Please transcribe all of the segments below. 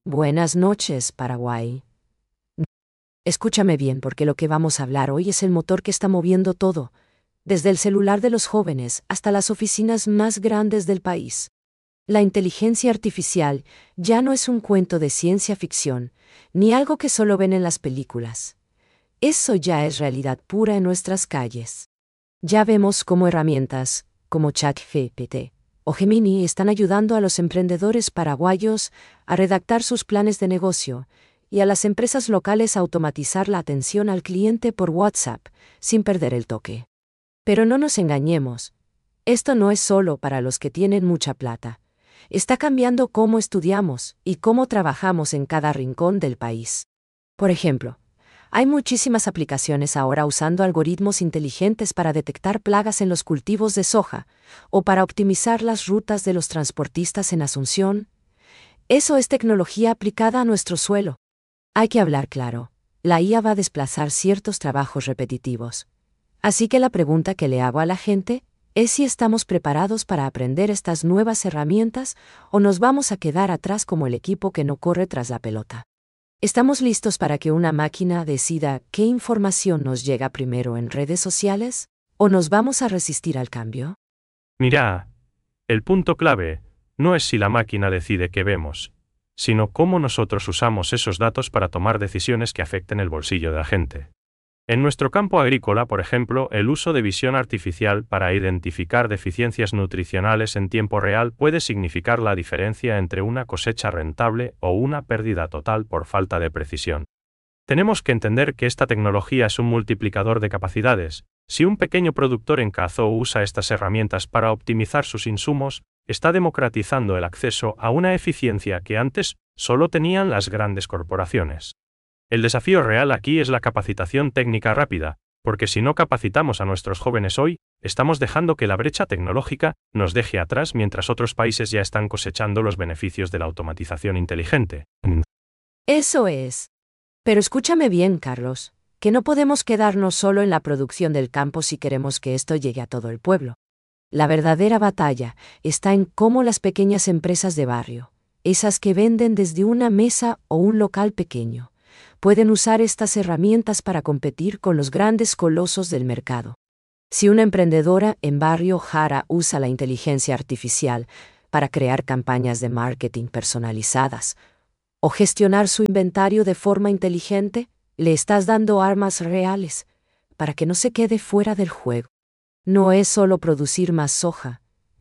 Buenas noches, Paraguay. Escúchame bien porque lo que vamos a hablar hoy es el motor que está moviendo todo, desde el celular de los jóvenes hasta las oficinas más grandes del país. La inteligencia artificial ya no es un cuento de ciencia ficción, ni algo que solo ven en las películas. Eso ya es realidad pura en nuestras calles. Ya vemos cómo herramientas como ChatGPT o Gemini están ayudando a los emprendedores paraguayos a redactar sus planes de negocio y a las empresas locales a automatizar la atención al cliente por WhatsApp, sin perder el toque. Pero no nos engañemos, esto no es solo para los que tienen mucha plata. Está cambiando cómo estudiamos y cómo trabajamos en cada rincón del país. Por ejemplo, hay muchísimas aplicaciones ahora usando algoritmos inteligentes para detectar plagas en los cultivos de soja o para optimizar las rutas de los transportistas en Asunción. Eso es tecnología aplicada a nuestro suelo. Hay que hablar claro, la IA va a desplazar ciertos trabajos repetitivos. Así que la pregunta que le hago a la gente es si estamos preparados para aprender estas nuevas herramientas o nos vamos a quedar atrás como el equipo que no corre tras la pelota. ¿Estamos listos para que una máquina decida qué información nos llega primero en redes sociales? ¿O nos vamos a resistir al cambio? Mira, el punto clave no es si la máquina decide qué vemos, sino cómo nosotros usamos esos datos para tomar decisiones que afecten el bolsillo de la gente. En nuestro campo agrícola, por ejemplo, el uso de visión artificial para identificar deficiencias nutricionales en tiempo real puede significar la diferencia entre una cosecha rentable o una pérdida total por falta de precisión. Tenemos que entender que esta tecnología es un multiplicador de capacidades. Si un pequeño productor en Cazó usa estas herramientas para optimizar sus insumos, está democratizando el acceso a una eficiencia que antes solo tenían las grandes corporaciones. El desafío real aquí es la capacitación técnica rápida, porque si no capacitamos a nuestros jóvenes hoy, estamos dejando que la brecha tecnológica nos deje atrás mientras otros países ya están cosechando los beneficios de la automatización inteligente. Eso es. Pero escúchame bien, Carlos, que no podemos quedarnos solo en la producción del campo si queremos que esto llegue a todo el pueblo. La verdadera batalla está en cómo las pequeñas empresas de barrio, esas que venden desde una mesa o un local pequeño, pueden usar estas herramientas para competir con los grandes colosos del mercado. Si una emprendedora en Barrio Jara usa la inteligencia artificial para crear campañas de marketing personalizadas o gestionar su inventario de forma inteligente, le estás dando armas reales para que no se quede fuera del juego. No es solo producir más soja,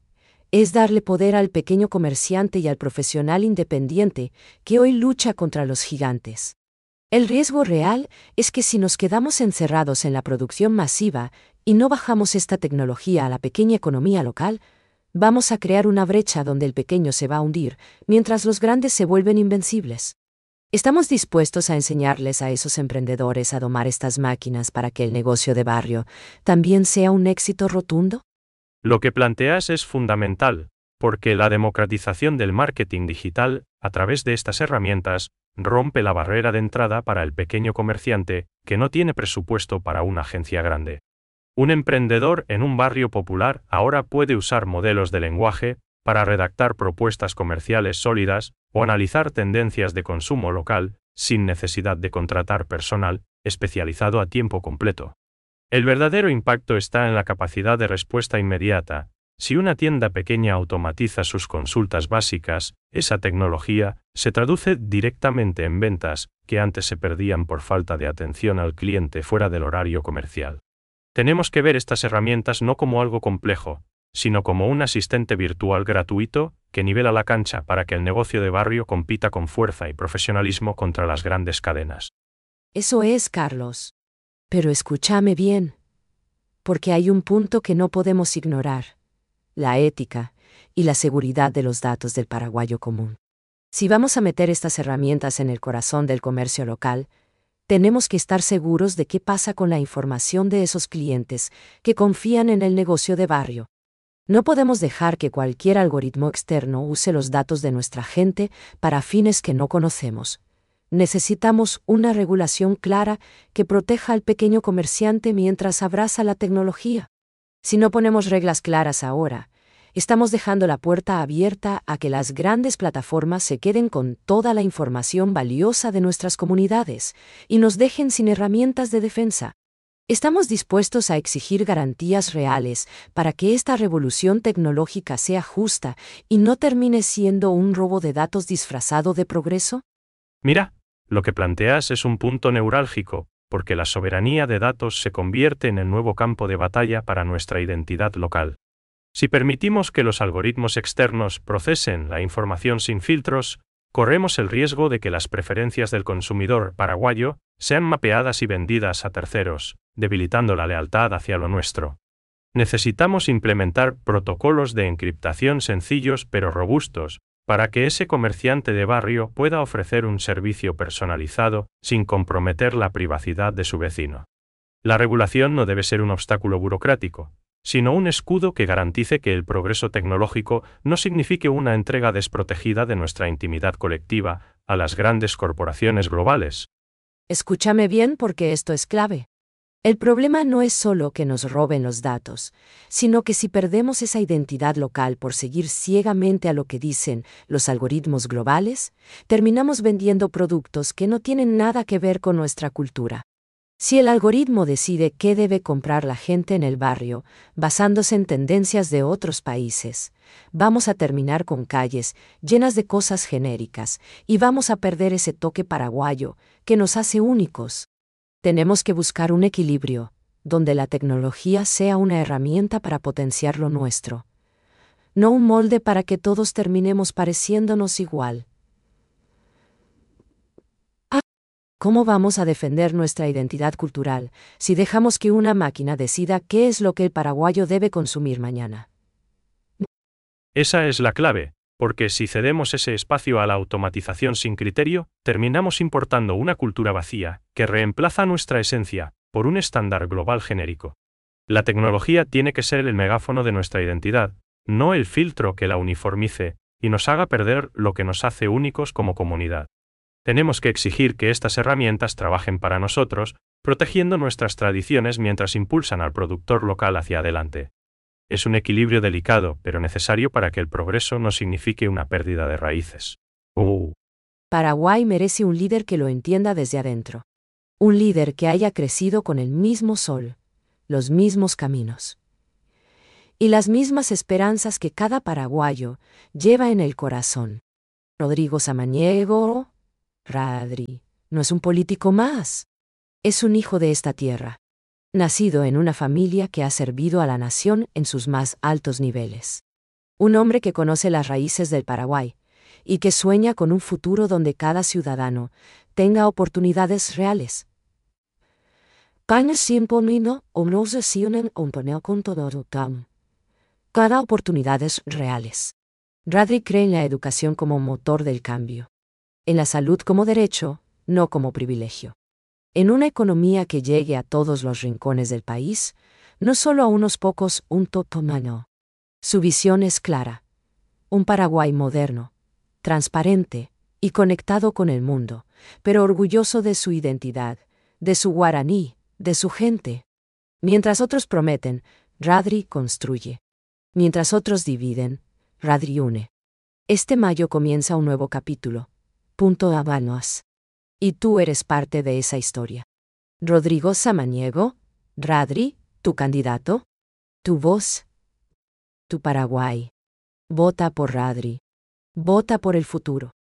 es darle poder al pequeño comerciante y al profesional independiente que hoy lucha contra los gigantes. El riesgo real es que si nos quedamos encerrados en la producción masiva y no bajamos esta tecnología a la pequeña economía local, vamos a crear una brecha donde el pequeño se va a hundir, mientras los grandes se vuelven invencibles. ¿Estamos dispuestos a enseñarles a esos emprendedores a domar estas máquinas para que el negocio de barrio también sea un éxito rotundo? Lo que planteas es fundamental, porque la democratización del marketing digital, a través de estas herramientas, rompe la barrera de entrada para el pequeño comerciante que no tiene presupuesto para una agencia grande. Un emprendedor en un barrio popular ahora puede usar modelos de lenguaje para redactar propuestas comerciales sólidas o analizar tendencias de consumo local sin necesidad de contratar personal especializado a tiempo completo. El verdadero impacto está en la capacidad de respuesta inmediata. Si una tienda pequeña automatiza sus consultas básicas, esa tecnología se traduce directamente en ventas que antes se perdían por falta de atención al cliente fuera del horario comercial. Tenemos que ver estas herramientas no como algo complejo, sino como un asistente virtual gratuito que nivela la cancha para que el negocio de barrio compita con fuerza y profesionalismo contra las grandes cadenas. Eso es, Carlos. Pero escúchame bien, porque hay un punto que no podemos ignorar: la ética y la seguridad de los datos del paraguayo común. Si vamos a meter estas herramientas en el corazón del comercio local, tenemos que estar seguros de qué pasa con la información de esos clientes que confían en el negocio de barrio. No podemos dejar que cualquier algoritmo externo use los datos de nuestra gente para fines que no conocemos. Necesitamos una regulación clara que proteja al pequeño comerciante mientras abraza la tecnología. Si no ponemos reglas claras ahora, Estamos dejando la puerta abierta a que las grandes plataformas se queden con toda la información valiosa de nuestras comunidades y nos dejen sin herramientas de defensa. Estamos dispuestos a exigir garantías reales para que esta revolución tecnológica sea justa y no termine siendo un robo de datos disfrazado de progreso. Mira, lo que planteas es un punto neurálgico, porque la soberanía de datos se convierte en el nuevo campo de batalla para nuestra identidad local. Si permitimos que los algoritmos externos procesen la información sin filtros, corremos el riesgo de que las preferencias del consumidor paraguayo sean mapeadas y vendidas a terceros, debilitando la lealtad hacia lo nuestro. Necesitamos implementar protocolos de encriptación sencillos pero robustos, para que ese comerciante de barrio pueda ofrecer un servicio personalizado sin comprometer la privacidad de su vecino. La regulación no debe ser un obstáculo burocrático, sino un escudo que garantice que el progreso tecnológico no signifique una entrega desprotegida de nuestra intimidad colectiva a las grandes corporaciones globales. Escúchame bien porque esto es clave. El problema no es solo que nos roben los datos, sino que si perdemos esa identidad local por seguir ciegamente a lo que dicen los algoritmos globales, terminamos vendiendo productos que no tienen nada que ver con nuestra cultura. Si el algoritmo decide qué debe comprar la gente en el barrio, basándose en tendencias de otros países, vamos a terminar con calles llenas de cosas genéricas y vamos a perder ese toque paraguayo que nos hace únicos. Tenemos que buscar un equilibrio, donde la tecnología sea una herramienta para potenciar lo nuestro, no un molde para que todos terminemos pareciéndonos igual. ¿Cómo vamos a defender nuestra identidad cultural si dejamos que una máquina decida qué es lo que el paraguayo debe consumir mañana? Esa es la clave, porque si cedemos ese espacio a la automatización sin criterio, terminamos importando una cultura vacía, que reemplaza nuestra esencia, por un estándar global genérico. La tecnología tiene que ser el megáfono de nuestra identidad, no el filtro que la uniformice y nos haga perder lo que nos hace únicos como comunidad. Tenemos que exigir que estas herramientas trabajen para nosotros, protegiendo nuestras tradiciones mientras impulsan al productor local hacia adelante. Es un equilibrio delicado, pero necesario para que el progreso no signifique una pérdida de raíces. Paraguay merece un líder que lo entienda desde adentro. Un líder que haya crecido con el mismo sol, los mismos caminos y las mismas esperanzas que cada paraguayo lleva en el corazón. Rodrigo Samaniego, Radri, no es un político más. Es un hijo de esta tierra, nacido en una familia que ha servido a la nación en sus más altos niveles. Un hombre que conoce las raíces del Paraguay y que sueña con un futuro donde cada ciudadano tenga oportunidades reales. Cada oportunidades reales. Radri cree en la educación como motor del cambio. En la salud como derecho, no como privilegio. En una economía que llegue a todos los rincones del país, no solo a unos pocos, un totomano. Su visión es clara. Un Paraguay moderno, transparente y conectado con el mundo, pero orgulloso de su identidad, de su guaraní, de su gente. Mientras otros prometen, Radri construye. Mientras otros dividen, Radri une. Este mayo comienza un nuevo capítulo. Habanos. Y tú eres parte de esa historia. Rodrigo Samaniego, Radri, tu candidato, tu voz, tu Paraguay. Vota por Radri. Vota por el futuro.